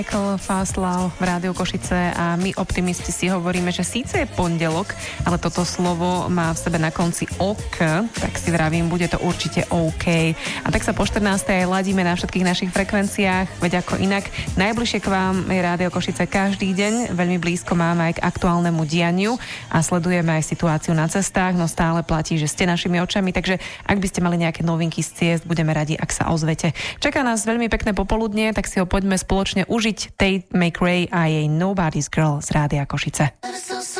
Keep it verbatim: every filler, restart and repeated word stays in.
Michael Fast Love v Rádiu Košice a my optimisti si hovoríme, že síce je pondelok, ale toto slovo má v sebe na konci ok, tak si vravím, bude to určite OK. A tak sa po štrnástej aj ladíme na všetkých našich frekvenciách, veď ako inak. Najbližšie k vám je Rádio Košice každý deň, veľmi blízko máme aj k aktuálnemu dianiu a sledujeme aj situáciu na cestách, no stále platí, že ste našimi očami, takže ak by ste mali nejaké novinky z ciest, budeme radi, ak sa ozvete. Čaká nás veľmi pekné popoludnie, tak si ho poďme spoločne užiť. Tate McRae a jej Nobody's Girl z Rádia Košice.